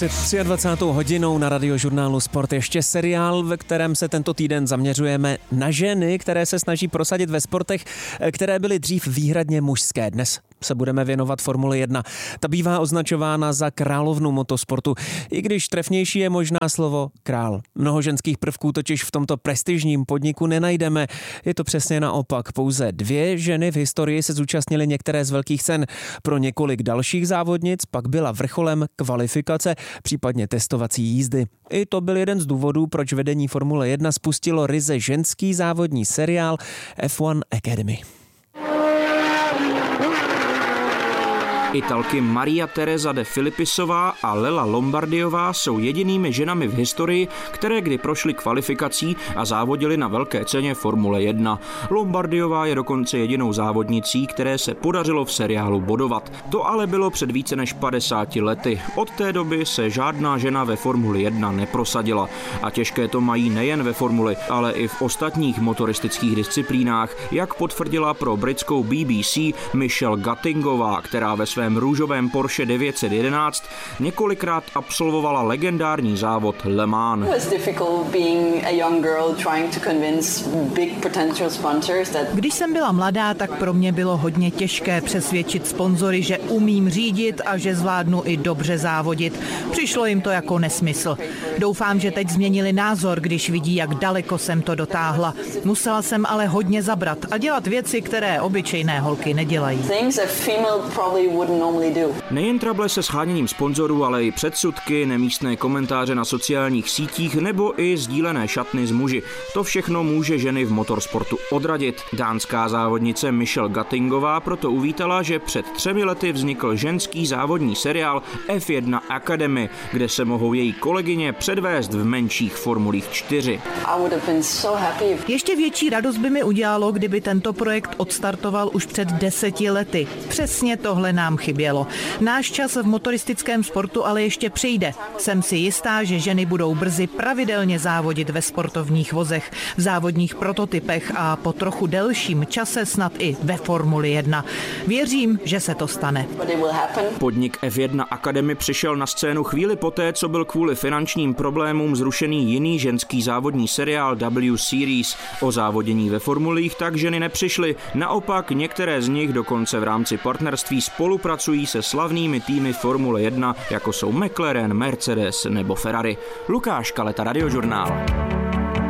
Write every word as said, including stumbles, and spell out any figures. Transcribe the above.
Před dvacátou třetí hodinou na Radiožurnálu Sport ještě seriál, ve kterém se tento týden zaměřujeme na ženy, které se snaží prosadit ve sportech, které byly dřív výhradně mužské. Dnes se budeme věnovat Formule jedna. Ta bývá označována za královnu motosportu, i když trefnější je možná slovo král. Mnoho ženských prvků totiž v tomto prestižním podniku nenajdeme. Je to přesně naopak. Pouze dvě ženy v historii se zúčastnily některé z velkých cen. Pro několik dalších závodnic pak byla vrcholem kvalifikace, případně testovací jízdy. I to byl jeden z důvodů, proč vedení Formule jedna spustilo ryze ženský závodní seriál F jedna Academy. Italky Maria Teresa de Filipisová a Lela Lombardiová jsou jedinými ženami v historii, které kdy prošly kvalifikací a závodily na velké ceně Formule jedna. Lombardiová je dokonce jedinou závodnicí, které se podařilo v seriálu bodovat. To ale bylo před více než padesáti lety. Od té doby se žádná žena ve Formuli jedna neprosadila. A těžké to mají nejen ve formuli, ale i v ostatních motoristických disciplínách, jak potvrdila pro britskou B B C Michelle Gattingová, která ve své růžovém Porsche devět set jedenáct několikrát absolvovala legendární závod Le Mans. Když jsem byla mladá, tak pro mě bylo hodně těžké přesvědčit sponzory, že umím řídit a že zvládnu i dobře závodit. Přišlo jim to jako nesmysl. Doufám, že teď změnili názor, když vidí, jak daleko jsem to dotáhla. Musela jsem ale hodně zabrat a dělat věci, které obyčejné holky nedělají. Nejen trable se sháněním sponzorů, ale i předsudky, nemístné komentáře na sociálních sítích nebo i sdílené šatny z muži. To všechno může ženy v motorsportu odradit. Dánská závodnice Michelle Gattingová proto uvítala, že před třemi lety vznikl ženský závodní seriál F jedna Academy, kde se mohou její kolegyně předvést v menších formulích čtyři. Ještě větší radost by mi udělalo, kdyby tento projekt odstartoval už před deseti lety. Přesně tohle nám chybělo. Náš čas v motoristickém sportu ale ještě přijde. Jsem si jistá, že ženy budou brzy pravidelně závodit ve sportovních vozech, v závodních prototypech a po trochu delším čase snad i ve Formuli jedna. Věřím, že se to stane. Podnik F jedna Academy přišel na scénu chvíli poté, co byl kvůli finančním problémům zrušený jiný ženský závodní seriál W Series. O závodění ve formulích tak ženy nepřišly. Naopak některé z nich dokonce v rámci partnerství spolupracují se slavnými týmy Formule jedna, jako jsou McLaren, Mercedes nebo Ferrari. Lukáš Kaleta, Radiožurnál.